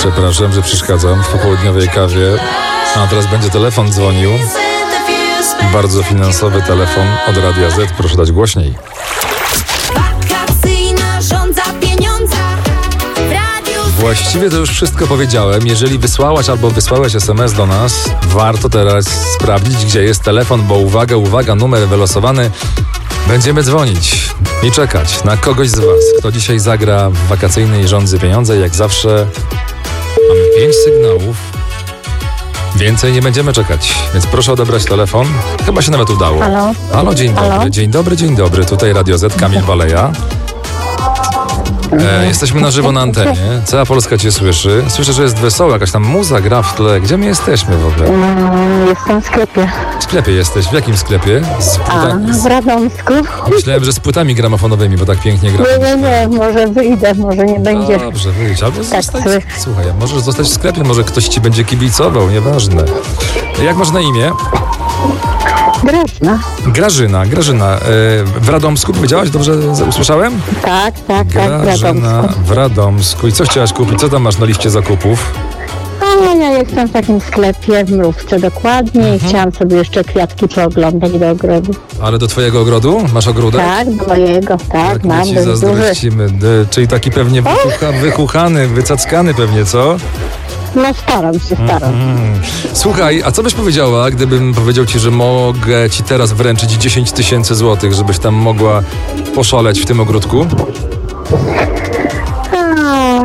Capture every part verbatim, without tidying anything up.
Przepraszam, że przeszkadzam w popołudniowej kawie. A teraz będzie telefon dzwonił. Bardzo finansowy telefon od Radia Z. Proszę dać głośniej. Wakacyjna żądza pieniądza w Radiu Z. Właściwie to już wszystko powiedziałem. Jeżeli wysłałaś albo wysłałeś es em es do nas, warto teraz sprawdzić, gdzie jest telefon, bo uwaga, uwaga, numer wylosowany. Będziemy dzwonić i czekać na kogoś z was, kto dzisiaj zagra w wakacyjnej żądzy pieniądze. Jak zawsze mamy pięć sygnałów. Więcej nie będziemy czekać, więc proszę odebrać telefon. Chyba się nawet udało. Halo? Halo, dzień dobry. Halo? Dzień dobry, dzień dobry. Tutaj Radio Z, Kamil Baleja. E, jesteśmy na żywo na antenie. Cała Polska cię słyszy. Słyszę, że jest wesoło, jakaś tam muza gra w tle. Gdzie my jesteśmy w ogóle? Mm, Jestem w sklepie. W sklepie jesteś. W jakim sklepie? Z A, płytami, w z... Radomsku. Myślałem, że z płytami gramofonowymi, bo tak pięknie gra. Nie, nie, nie, może wyjdę, może nie będzie. Dobrze, wyjdź. Albo Tak, zostać. sły- Słuchaj, możesz zostać w sklepie, może ktoś ci będzie kibicował, nieważne. Jak masz na imię? Grażna. Grażyna, Grażyna. E, w Radomsku powiedziałaś? Dobrze z- usłyszałem? Tak, tak, tak, w Grażyna Radomsku. w Radomsku. I co chciałaś kupić? Co tam masz na liście zakupów? A ja jestem w takim sklepie, w Mrówce dokładnie Mhm. i chciałam sobie jeszcze kwiatki pooglądać do ogrodu. Ale do twojego ogrodu? Masz ogródek? Tak, do mojego, tak, Tak, my mam, ci dość duży. zazdrościmy. D- Czyli taki pewnie wychucha, wychuchany, wycackany pewnie, co? No staram się, staram. Mm. Słuchaj, a co byś powiedziała, gdybym powiedział ci, że mogę ci teraz wręczyć dziesięć tysięcy złotych, żebyś tam mogła poszaleć w tym ogródku? A,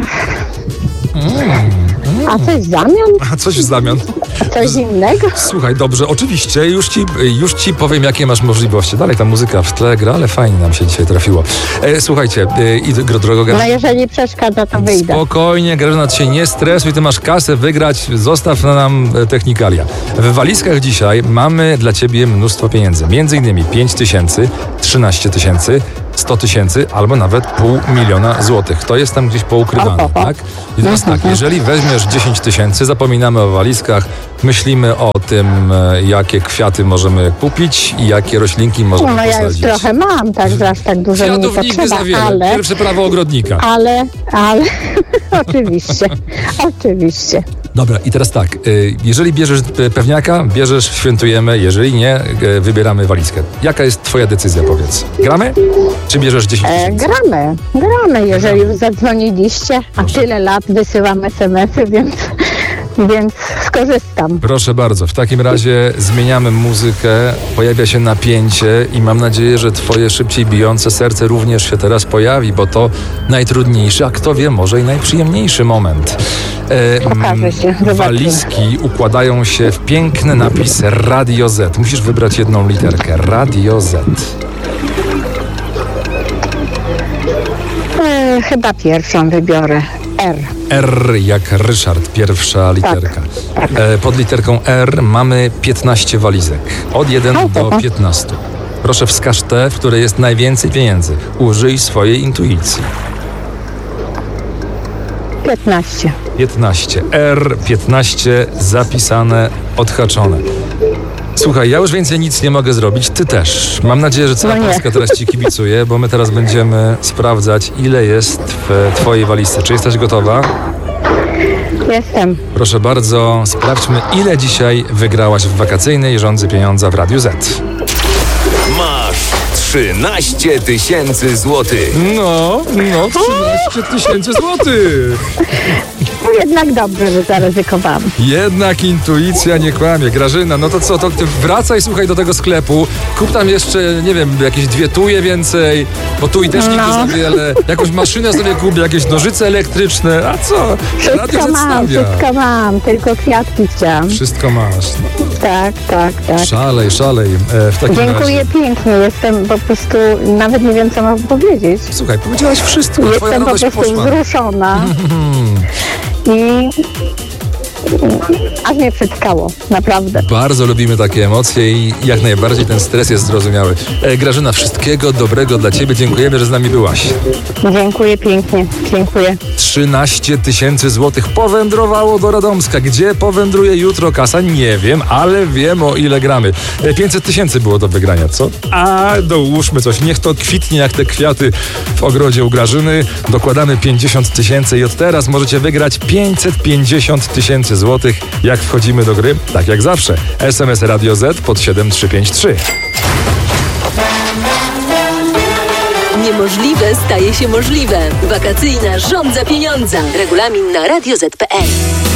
a coś w zamian? A coś w zamian? Coś innego? Słuchaj, dobrze, oczywiście, już ci, już ci powiem, jakie masz możliwości. Dalej ta muzyka w tle gra, ale fajnie nam się dzisiaj trafiło. E, słuchajcie, e, i dro- drogo No jeżeli przeszkadza, to wyjdę. Spokojnie, Grażyna, ty się nie stresuj, ty masz kasę wygrać, zostaw nam e, technikalia. W walizkach dzisiaj mamy dla ciebie mnóstwo pieniędzy, między innymi pięć tysięcy, trzynaście tysięcy, sto tysięcy albo nawet pół miliona złotych. To jest tam gdzieś poukrywane, Oho. tak? I teraz tak, jeżeli weźmiesz dziesięć tysięcy, zapominamy o walizkach, myślimy o tym, e, jakie kwiaty możemy kupić i jakie roślinki możemy No ja już posadzić. trochę mam, także aż tak dużo mi nie Kwiatów nigdy za potrzeba, wiele. ale, Pierwsze prawo ogrodnika. ale, ale, oczywiście, oczywiście. Dobra, i teraz tak, y, jeżeli bierzesz y, pewniaka, bierzesz, świętujemy, jeżeli nie, y, wybieramy walizkę. Jaka jest twoja decyzja, powiedz? Gramy? Czy bierzesz dziesięć E, tysięcy? gramy, gramy, jeżeli już zadzwoniliście, a tyle lat wysyłam es em esy, więc, więc skorzystam. Proszę bardzo, w takim razie zmieniamy muzykę, pojawia się napięcie i mam nadzieję, że twoje szybciej bijące serce również się teraz pojawi, bo to najtrudniejszy, a kto wie, może i najprzyjemniejszy moment. E, Pokaże się, zobaczymy. Walizki układają się w piękny napis Radio Z. Musisz wybrać jedną literkę. Radio Z. E, chyba pierwszą wybiorę, R. R jak Ryszard, pierwsza literka. tak. E, pod literką R mamy piętnaście walizek. Od jeden do piętnastu. Proszę wskaż tę, w której jest najwięcej pieniędzy. Użyj swojej intuicji. piętnaście. piętnaście. R piętnaście zapisane, odhaczone. Słuchaj, ja już więcej nic nie mogę zrobić, ty też. Mam nadzieję, że cała No nie. Polska teraz ci kibicuje, bo my teraz będziemy sprawdzać, ile jest w twojej walizce. Czy jesteś gotowa? Jestem. Proszę bardzo, sprawdźmy, ile dzisiaj wygrałaś w wakacyjnej żądzy pieniądza w Radiu Z. Masz trzynaście tysięcy złotych. No, no, trzynaście tysięcy złotych. No jednak dobrze, że zaryzykowałam. Jednak intuicja nie kłamie. Grażyna, no to co, to ty wracaj, słuchaj, do tego sklepu, kup tam jeszcze, nie wiem, jakieś dwie tuje więcej, bo tu i też nigdy No. za wiele, jakąś maszynę sobie kup, jakieś nożyce elektryczne, a co? Radio Wszystko mam, przedstawia. wszystko mam, tylko kwiatki chciałam. Wszystko masz. No, Tak, tak, tak. szalej, szalej. E, w takim Dziękuję razie. pięknie, jestem po prostu, nawet nie wiem co mam powiedzieć. Słuchaj, powiedziałaś wszystko, twoja Jestem po radość prostu poszła. wzruszona. I aż mnie przytkało, naprawdę. Bardzo lubimy takie emocje i jak najbardziej ten stres jest zrozumiały. E, Grażyna, wszystkiego dobrego dla Ciebie. Dziękujemy, że z nami byłaś. Dziękuję pięknie, dziękuję. trzynaście tysięcy złotych powędrowało do Radomska. Gdzie powędruje jutro kasa? Nie wiem, ale wiem, o ile gramy. E, pięćset tysięcy było do wygrania, co? A dołóżmy coś. Niech to kwitnie jak te kwiaty w ogrodzie u Grażyny. Dokładamy pięćdziesiąt tysięcy i od teraz możecie wygrać pięćset pięćdziesiąt tysięcy złotych. Jak wchodzimy do gry? Tak jak zawsze. S M S Radio Z pod siedem trzy pięć trzy. Niemożliwe staje się możliwe. Wakacyjna żądza pieniądza. Regulamin na radio zet kropka pe el.